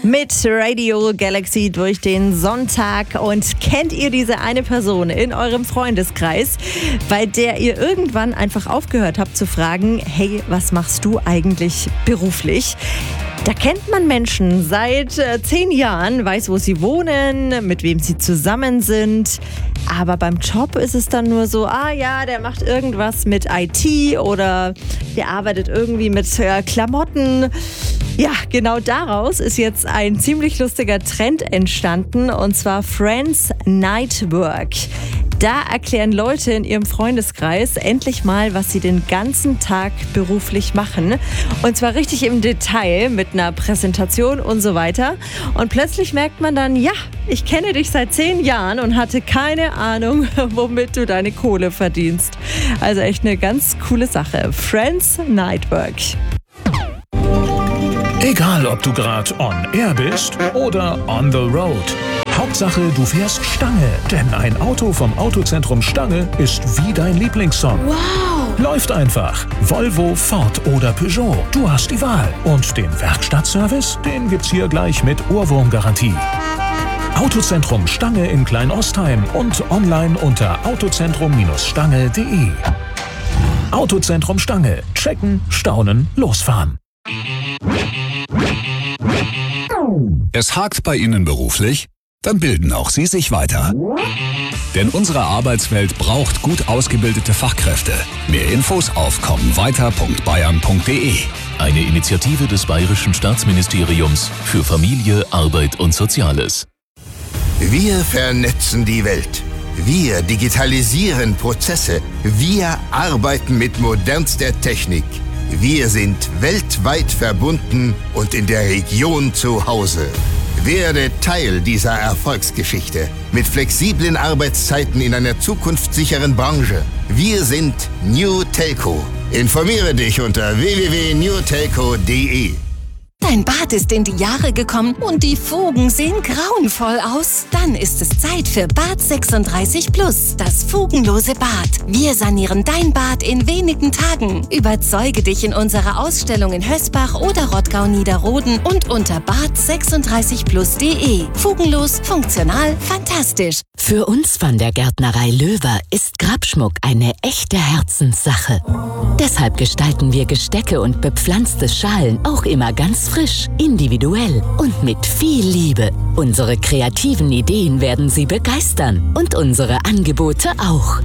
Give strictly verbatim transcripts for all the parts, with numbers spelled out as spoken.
Mit Radio Galaxy durch den Sonntag. Und kennt ihr diese eine Person in eurem Freundeskreis, bei der ihr irgendwann einfach aufgehört habt zu fragen, hey, was machst du eigentlich beruflich? Da kennt man Menschen seit äh, zehn Jahren, weiß, wo sie wohnen, mit wem sie zusammen sind. Aber beim Job ist es dann nur so, ah ja, der macht irgendwas mit I T oder der arbeitet irgendwie mit äh, Klamotten. Ja, genau daraus ist jetzt ein ziemlich lustiger Trend entstanden, und zwar Friends Night Work. Da erklären Leute in ihrem Freundeskreis endlich mal, was sie den ganzen Tag beruflich machen. Und zwar richtig im Detail mit einer Präsentation und so weiter. Und plötzlich merkt man dann, ja, ich kenne dich seit zehn Jahren und hatte keine Ahnung, womit du deine Kohle verdienst. Also echt eine ganz coole Sache. Friends Night Work. Egal, ob du gerade on air bist oder on the road. Hauptsache, du fährst Stange, denn ein Auto vom Autozentrum Stange ist wie dein Lieblingssong. Wow! Läuft einfach. Volvo, Ford oder Peugeot. Du hast die Wahl. Und den Werkstattservice, den gibt's hier gleich mit Ohrwurmgarantie. Autozentrum Stange in Kleinostheim und online unter autozentrum Stange punkt de. Autozentrum Stange. Checken, staunen, losfahren. Es hakt bei Ihnen beruflich? Dann bilden auch Sie sich weiter. Denn unsere Arbeitswelt braucht gut ausgebildete Fachkräfte. Mehr Infos auf kommweiter punkt bayern punkt de. Eine Initiative des Bayerischen Staatsministeriums für Familie, Arbeit und Soziales. Wir vernetzen die Welt. Wir digitalisieren Prozesse. Wir arbeiten mit modernster Technik. Wir sind weltweit verbunden und in der Region zu Hause. Werde Teil dieser Erfolgsgeschichte mit flexiblen Arbeitszeiten in einer zukunftssicheren Branche. Wir sind New Telco. Informiere dich unter w w w punkt new telco punkt de. Dein Bad ist in die Jahre gekommen und die Fugen sehen grauenvoll aus? Dann ist es Zeit für Bad sechsunddreißig Plus, das fugenlose Bad. Wir sanieren dein Bad in wenigen Tagen. Überzeuge dich in unserer Ausstellung in Hösbach oder Rottgau-Niederroden und unter bad sechsunddreißig plus punkt de. Fugenlos, funktional, fantastisch. Für uns von der Gärtnerei Löwer ist Grabschmuck eine echte Herzenssache. Deshalb gestalten wir Gestecke und bepflanzte Schalen auch immer ganz frisch, individuell und mit viel Liebe. Unsere kreativen Ideen werden Sie begeistern und unsere Angebote auch.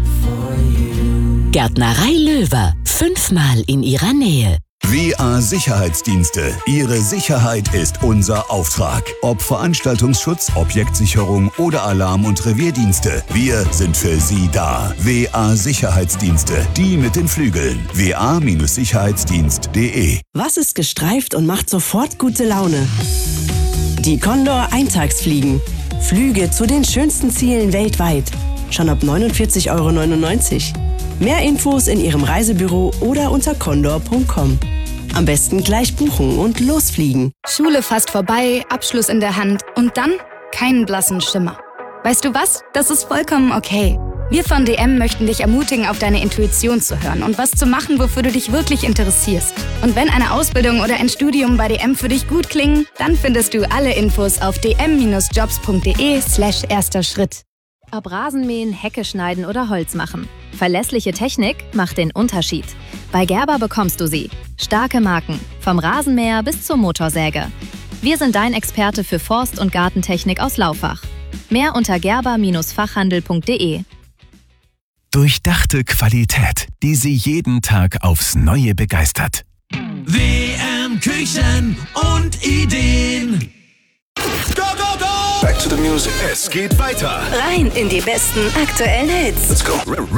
Gärtnerei Löwer, fünfmal in Ihrer Nähe. W A Sicherheitsdienste. Ihre Sicherheit ist unser Auftrag. Ob Veranstaltungsschutz, Objektsicherung oder Alarm- und Revierdienste. Wir sind für Sie da. W A Sicherheitsdienste. Die mit den Flügeln. w a sicherheitsdienst punkt de. Was ist gestreift und macht sofort gute Laune? Die Condor Eintagsfliegen. Flüge zu den schönsten Zielen weltweit. Schon ab neunundvierzig Euro neunundneunzig. Mehr Infos in Ihrem Reisebüro oder unter condor punkt com. Am besten gleich buchen und losfliegen. Schule fast vorbei, Abschluss in der Hand und dann keinen blassen Schimmer. Weißt du was? Das ist vollkommen okay. Wir von D M möchten dich ermutigen, auf deine Intuition zu hören und was zu machen, wofür du dich wirklich interessierst. Und wenn eine Ausbildung oder ein Studium bei D M für dich gut klingen, dann findest du alle Infos auf d m jobs punkt de slash erster Schritt. Ob Rasenmähen, Hecke schneiden oder Holz machen. Verlässliche Technik macht den Unterschied. Bei Gerber bekommst du sie. Starke Marken, vom Rasenmäher bis zur Motorsäge. Wir sind dein Experte für Forst- und Gartentechnik aus Laufach. Mehr unter gerber fachhandel punkt de. Durchdachte Qualität, die Sie jeden Tag aufs Neue begeistert. W M Küchen und Ideen. Go, go, go! Back to the music. Es geht weiter. Rein in die besten aktuellen Hits. Let's go.